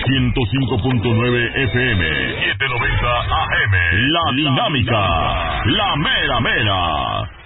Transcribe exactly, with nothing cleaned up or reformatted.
ciento cinco punto nueve F M, setecientos noventa A M. La Dinámica, la mera mera.